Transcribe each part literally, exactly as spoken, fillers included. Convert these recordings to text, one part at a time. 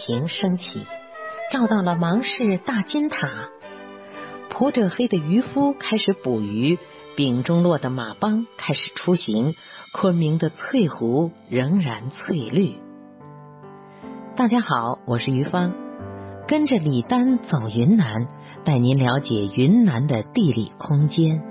星升起，照到了芒市大金塔。蒲者黑的渔夫开始捕鱼，丙中洛的马帮开始出行，昆明的翠湖仍然翠绿。大家好，我是于芳，跟着李丹走云南，带您了解云南的地理空间。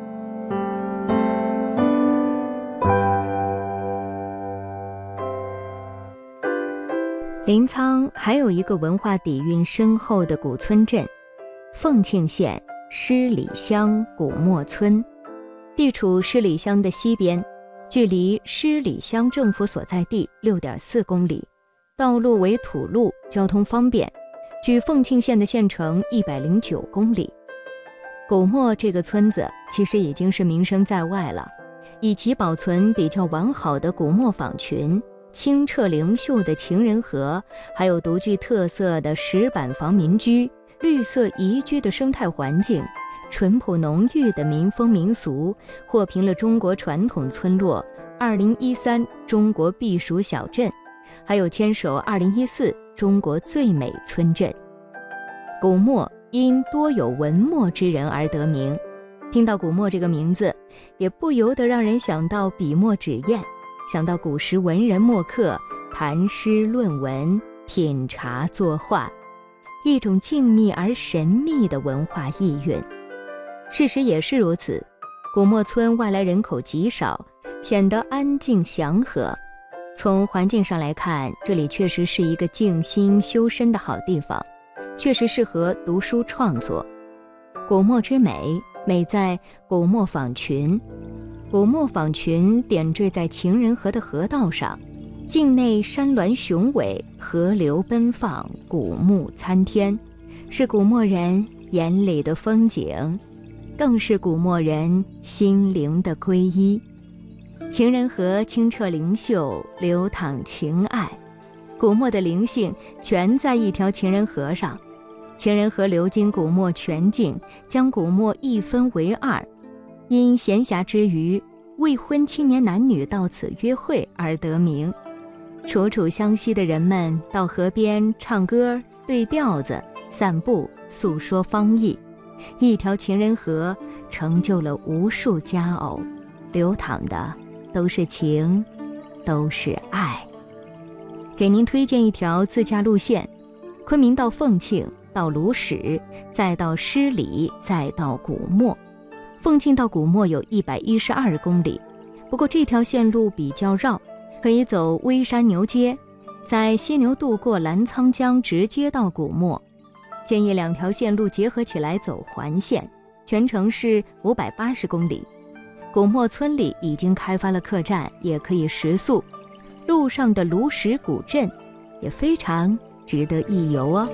临沧还有一个文化底蕴深厚的古村镇，凤庆县诗里乡古墨村，地处诗里乡的西边，距离诗里乡政府所在地 六点四公里，道路为土路，交通方便，距凤庆县的县城一百零九公里。古墨这个村子其实已经是名声在外了，以其保存比较完好的古墨坊群、清澈灵秀的情人河，还有独具特色的石板房民居、绿色宜居的生态环境、淳朴浓郁的民风民俗，获评了中国传统村落二零一三中国避暑小镇，还有牵手二零一四中国最美村镇。古墨因多有文墨之人而得名，听到古墨这个名字，也不由得让人想到笔墨纸砚，想到古时文人墨客谈诗论文、品茶作画，一种静谧而神秘的文化意蕴。事实也是如此，古墨村外来人口极少，显得安静祥和。从环境上来看，这里确实是一个静心修身的好地方，确实适合读书创作。古墨之美，美在古墨坊群。古墨坊群点缀在情人河的河道上，境内山峦雄伟，河流奔放，古木参天，是古墨人眼里的风景，更是古墨人心灵的皈依。情人河清澈灵秀，流淌情爱，古墨的灵性全在一条情人河上。情人河流经古墨全境，将古墨一分为二，因闲暇之余，未婚青年男女到此约会而得名。楚楚相惜的人们到河边唱歌、对调子、散步、诉说芳意，一条情人河成就了无数佳偶，流淌的都是情，都是爱。给您推荐一条自驾路线，昆明到凤庆，到鲁始，再到诗里，再到古墨。凤庆到古墨有一百一十二公里，不过这条线路比较绕，可以走微山牛街，在犀牛渡过澜沧江，直接到古墨。建议两条线路结合起来走环线，全程是五百八十公里。古墨村里已经开发了客栈，也可以食宿。路上的鲁始古镇也非常值得一游哦。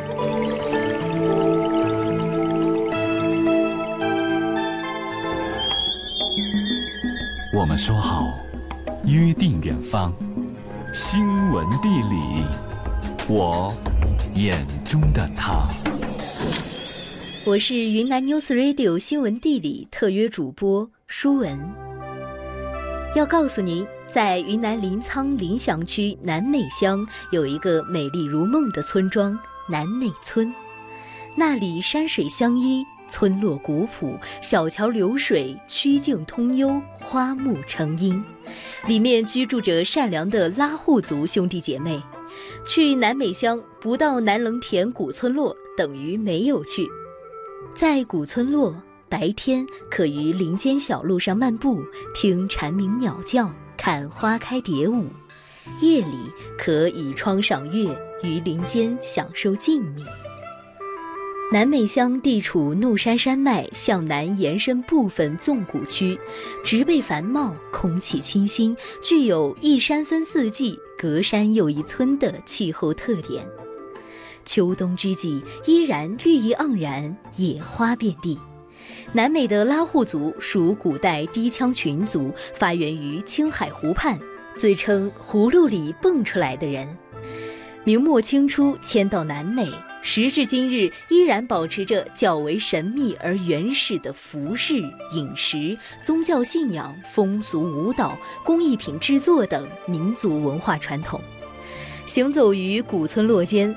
我们说好约定远方，新闻地理，我眼中的他。 我是云南 News Radio 新闻地理特约主播舒文，要告诉您，在云南临沧临祥区南美乡有一个美丽如梦的村庄南美村，那里山水相依，村落古朴，小桥流水，曲径通幽，花木成荫，里面居住着善良的拉祜族兄弟姐妹。去南美乡不到南棱田古村落，等于没有去。在古村落，白天可于林间小路上漫步，听蝉鸣鸟叫，看花开蝶舞；夜里可倚窗赏月，于林间享受静谧。南美乡地处怒山山脉向南延伸部分纵谷区，植被繁茂，空气清新，具有一山分四季，隔山又一村的气候特点。秋冬之际依然绿意盎然，野花遍地。南美的拉祜族属古代低羌群族，发源于青海湖畔，自称葫芦里蹦出来的人。明末清初迁到南美，时至今日依然保持着较为神秘而原始的服饰、饮食、宗教信仰、风俗舞蹈、工艺品制作等民族文化传统。行走于古村落间，